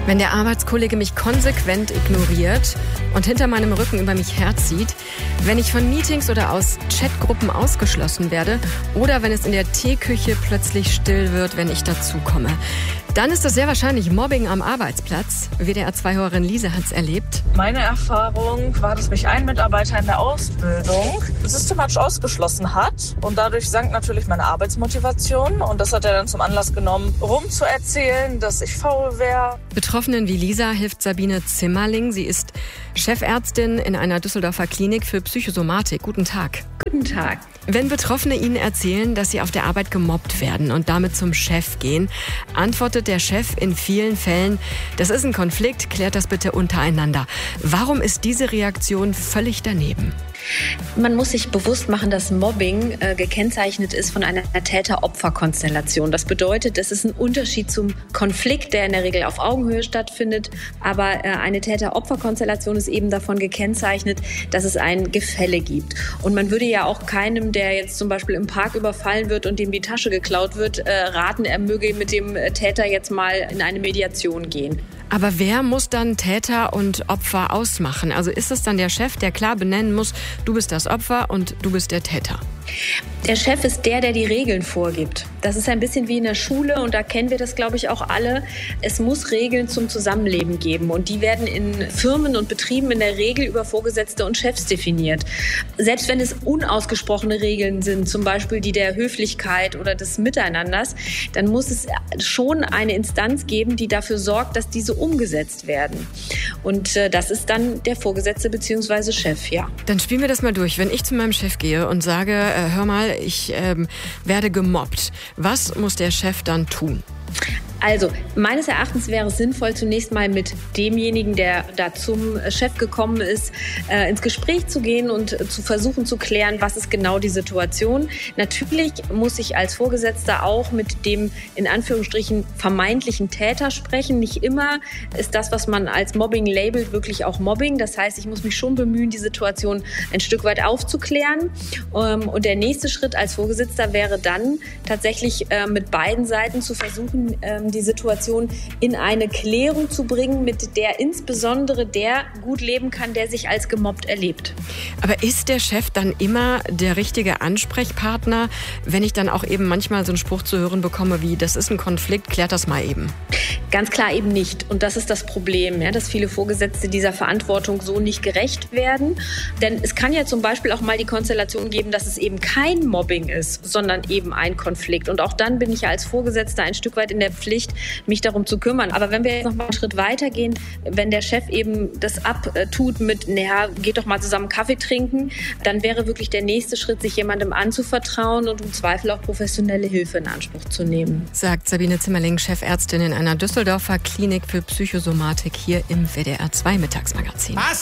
Wenn der Arbeitskollege mich konsequent ignoriert und hinter meinem Rücken über mich herzieht, wenn ich von Meetings oder aus Chatgruppen ausgeschlossen werde oder wenn es in der Teeküche plötzlich still wird, wenn ich dazukomme, dann ist das sehr wahrscheinlich Mobbing am Arbeitsplatz. WDR-2-Hörerin Lise hat's erlebt. Meine Erfahrung war, dass mich ein Mitarbeiter in der Ausbildung systematisch ausgeschlossen hat. Und dadurch sank natürlich meine Arbeitsmotivation. Und das hat er dann zum Anlass genommen, rumzuerzählen, dass ich faul wäre. Betroffenen wie Lisa hilft Sabine Zimmerling. Sie ist Chefärztin in einer Düsseldorfer Klinik für Psychosomatik. Guten Tag. Guten Tag. Wenn Betroffene Ihnen erzählen, dass sie auf der Arbeit gemobbt werden und damit zum Chef gehen, antwortet der Chef in vielen Fällen, das ist ein Konflikt, klärt das bitte untereinander. Warum ist diese Reaktion völlig daneben? Man muss sich bewusst machen, dass Mobbing gekennzeichnet ist von einer Täter-Opfer-Konstellation. Das bedeutet, es ist ein Unterschied zum Konflikt, der in der Regel auf Augenhöhe stattfindet. Aber eine Täter-Opfer-Konstellation ist eben davon gekennzeichnet, dass es ein Gefälle gibt. Und man würde ja auch keinem, der jetzt zum Beispiel im Park überfallen wird und dem die Tasche geklaut wird, raten, er möge mit dem Täter jetzt mal in eine Mediation gehen. Aber wer muss dann Täter und Opfer ausmachen? Also ist es dann der Chef, der klar benennen muss, du bist das Opfer und du bist der Täter? Der Chef ist der die Regeln vorgibt. Das ist ein bisschen wie in der Schule und da kennen wir das, glaube ich, auch alle. Es muss Regeln zum Zusammenleben geben und die werden in Firmen und Betrieben in der Regel über Vorgesetzte und Chefs definiert. Selbst wenn es unausgesprochene Regeln sind, zum Beispiel die der Höflichkeit oder des Miteinanders, dann muss es schon eine Instanz geben, die dafür sorgt, dass diese umgesetzt werden. Und das ist dann der Vorgesetzte bzw. Chef, ja. Dann spielen wir das mal durch. Wenn ich zu meinem Chef gehe und sage, hör mal, ich werde gemobbt. Was muss der Chef dann tun? Also, meines Erachtens wäre es sinnvoll, zunächst mal mit demjenigen, der da zum Chef gekommen ist, ins Gespräch zu gehen und zu versuchen zu klären, was ist genau die Situation. Natürlich muss ich als Vorgesetzter auch mit dem, in Anführungsstrichen, vermeintlichen Täter sprechen. Nicht immer ist das, was man als Mobbing labelt, wirklich auch Mobbing. Das heißt, ich muss mich schon bemühen, die Situation ein Stück weit aufzuklären. Und der nächste Schritt als Vorgesetzter wäre dann tatsächlich mit beiden Seiten zu versuchen, die Situation in eine Klärung zu bringen, mit der insbesondere der gut leben kann, der sich als gemobbt erlebt. Aber ist der Chef dann immer der richtige Ansprechpartner, wenn ich dann auch eben manchmal so einen Spruch zu hören bekomme wie, das ist ein Konflikt, klärt das mal eben? Ganz klar eben nicht. Und das ist das Problem, ja, dass viele Vorgesetzte dieser Verantwortung so nicht gerecht werden. Denn es kann ja zum Beispiel auch mal die Konstellation geben, dass es eben kein Mobbing ist, sondern eben ein Konflikt. Und auch dann bin ich ja als Vorgesetzter ein Stück weit in der Pflicht, mich darum zu kümmern. Aber wenn wir jetzt noch mal einen Schritt weiter gehen, wenn der Chef eben das abtut mit, naja, geht doch mal zusammen Kaffee trinken, dann wäre wirklich der nächste Schritt, sich jemandem anzuvertrauen und im Zweifel auch professionelle Hilfe in Anspruch zu nehmen. Sagt Sabine Zimmerling, Chefärztin in einer Düsseldorfer Klinik für Psychosomatik hier im WDR 2 Mittagsmagazin.